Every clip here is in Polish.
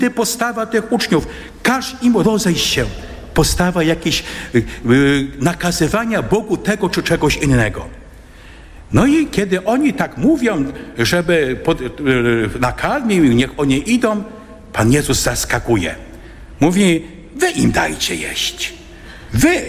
postawa tych uczniów, każ im rozejść się. Postawa jakieś nakazywania Bogu tego czy czegoś innego. No i kiedy oni tak mówią, żeby nakarmił, niech oni idą, Pan Jezus zaskakuje. Mówi, wy im dajcie jeść. Wy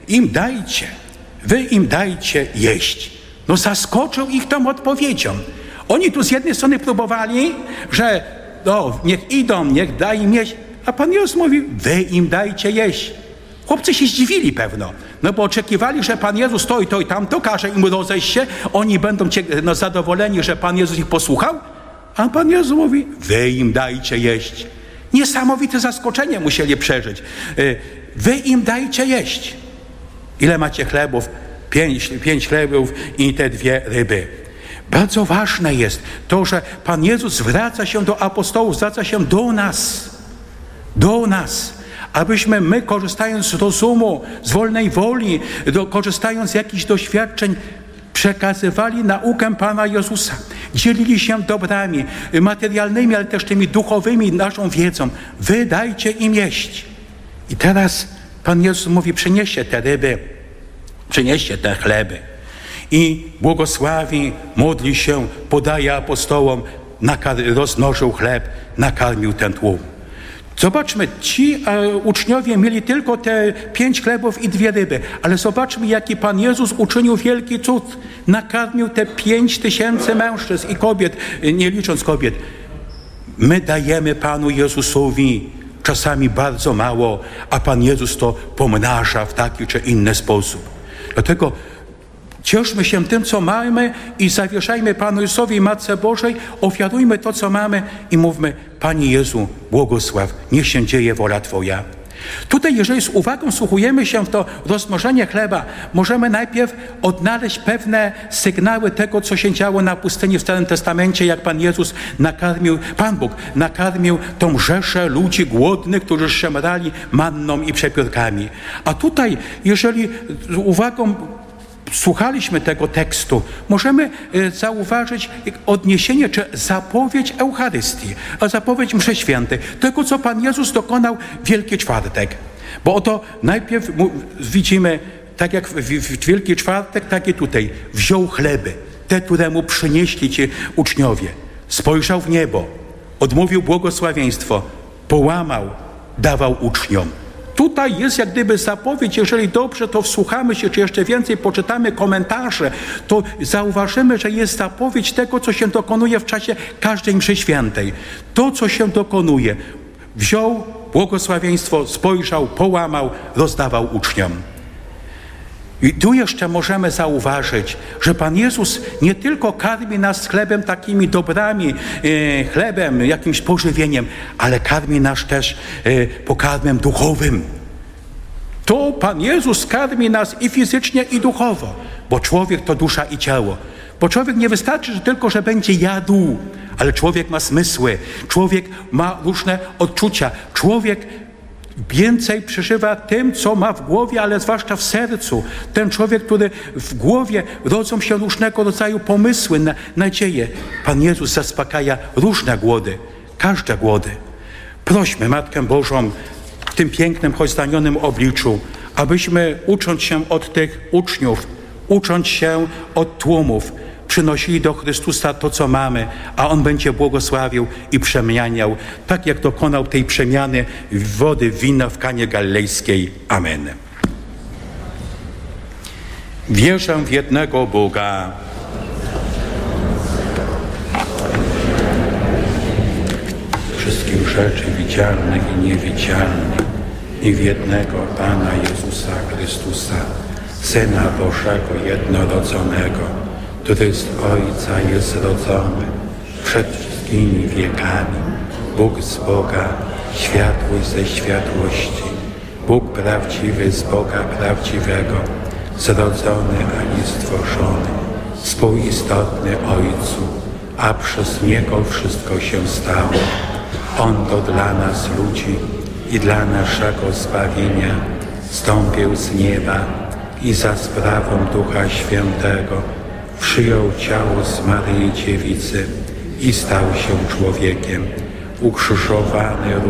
im dajcie jeść. No zaskoczył ich tą odpowiedzią. Oni tu z jednej strony próbowali, że niech idą, niech daj im jeść, a Pan Jezus mówi, wy im dajcie jeść. Chłopcy się zdziwili pewno, no bo oczekiwali, że Pan Jezus to i tamto każe im rozejść się, oni będą zadowoleni, że Pan Jezus ich posłuchał, a Pan Jezus mówi, wy im dajcie jeść. Niesamowite zaskoczenie musieli przeżyć. Wy im dajcie jeść. Ile macie chlebów? 5 chlebów i te 2 ryby. Bardzo ważne jest to, że Pan Jezus zwraca się do apostołów, zwraca się do nas, abyśmy my, korzystając z rozumu, z wolnej woli, korzystając z jakichś doświadczeń, przekazywali naukę Pana Jezusa. Dzielili się dobrami materialnymi, ale też tymi duchowymi, naszą wiedzą. Wy dajcie im jeść. I teraz Pan Jezus mówi, przynieście te ryby, przynieście te chleby. I błogosławi, modli się, podaje apostołom, rozmnożył chleb, nakarmił ten tłum. Zobaczmy, ci uczniowie mieli tylko te 5 chlebów i 2 ryby, ale zobaczmy, jaki Pan Jezus uczynił wielki cud. Nakarmił te 5000 mężczyzn i kobiet, nie licząc kobiet. My dajemy Panu Jezusowi czasami bardzo mało, a Pan Jezus to pomnaża w taki czy inny sposób. Dlatego cieszmy się tym, co mamy i zawieszajmy Panu Jezusowi i Matce Bożej, ofiarujmy to, co mamy i mówmy, Panie Jezu, błogosław, niech się dzieje wola Twoja. Tutaj, jeżeli z uwagą wsłuchujemy się w to rozmnożenie chleba, możemy najpierw odnaleźć pewne sygnały tego, co się działo na pustyni w Starym Testamencie, jak Pan Bóg nakarmił tą rzeszę ludzi głodnych, którzy szemrali manną i przepiórkami. A tutaj, jeżeli z uwagą słuchaliśmy tego tekstu, możemy zauważyć odniesienie czy zapowiedź Eucharystii, a zapowiedź mszy świętej, tego, co Pan Jezus dokonał w Wielki Czwartek. Bo oto najpierw widzimy, tak jak w Wielki Czwartek, tak i tutaj, wziął chleby, te, które mu przynieśli ci uczniowie, spojrzał w niebo, odmówił błogosławieństwo, połamał, dawał uczniom. Tutaj jest jak gdyby zapowiedź, jeżeli dobrze to wsłuchamy się, czy jeszcze więcej poczytamy komentarze, to zauważymy, że jest zapowiedź tego, co się dokonuje w czasie każdej mszy świętej. To, co się dokonuje. Wziął błogosławieństwo, spojrzał, połamał, rozdawał uczniom. I tu jeszcze możemy zauważyć, że Pan Jezus nie tylko karmi nas chlebem, takimi dobrami, chlebem, jakimś pożywieniem, ale karmi nas też pokarmem duchowym. To Pan Jezus karmi nas i fizycznie, i duchowo, bo człowiek to dusza i ciało. Bo człowiek nie wystarczy, że będzie jadł, ale człowiek ma zmysły, człowiek ma różne odczucia, człowiek więcej przeżywa tym, co ma w głowie, ale zwłaszcza w sercu. Ten człowiek, który w głowie rodzą się różnego rodzaju pomysły, nadzieje. Pan Jezus zaspokaja różne głody, każde głody. Prośmy Matkę Bożą w tym pięknym, choć zdanionym obliczu, abyśmy, ucząc się od tych uczniów, ucząc się od tłumów, przynosili do Chrystusa to, co mamy, a On będzie błogosławił i przemieniał, tak jak dokonał tej przemiany wody w wino w Kanie Galilejskiej. Amen. Wierzę w jednego Boga, wszystkich rzeczy widzialnych i niewidzialnych, i w jednego Pana Jezusa Chrystusa, Syna Bożego jednorodzonego, który z Ojca jest zrodzony przed wszystkimi wiekami, Bóg z Boga, światłość ze światłości, Bóg prawdziwy z Boga prawdziwego, zrodzony, a nie stworzony, współistotny Ojcu, a przez Niego wszystko się stało. On to dla nas ludzi i dla naszego zbawienia zstąpił z nieba i za sprawą Ducha Świętego przyjął ciało z Maryi Dziewicy i stał się człowiekiem. ukrzyżowany